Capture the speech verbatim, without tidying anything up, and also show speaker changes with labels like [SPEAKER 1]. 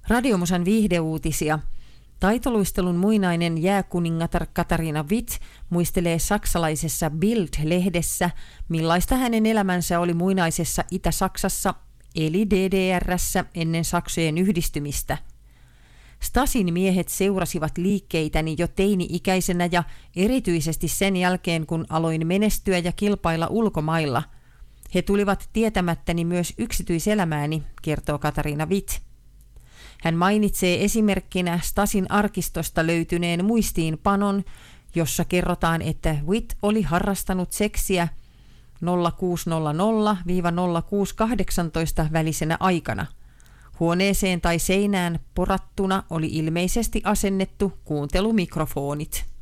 [SPEAKER 1] Radiomusan viihdeuutisia. Taitoluistelun muinainen jääkuningatar Katariina Witt muistelee saksalaisessa Bild-lehdessä, millaista hänen elämänsä oli muinaisessa Itä-Saksassa, eli D D R:ssä ennen Saksojen yhdistymistä. Stasin miehet seurasivat liikkeitäni jo teini-ikäisenä ja erityisesti sen jälkeen, kun aloin menestyä ja kilpailla ulkomailla. He tulivat tietämättäni myös yksityiselämääni, kertoo Katariina Witt. Hän mainitsee esimerkkinä Stasin arkistosta löytyneen muistiinpanon, jossa kerrotaan, että Witt oli harrastanut seksiä nolla kuusi nolla nolla - nolla kuusi kahdeksantoista välisenä aikana. Huoneeseen tai seinään porattuna oli ilmeisesti asennettu kuuntelumikrofonit.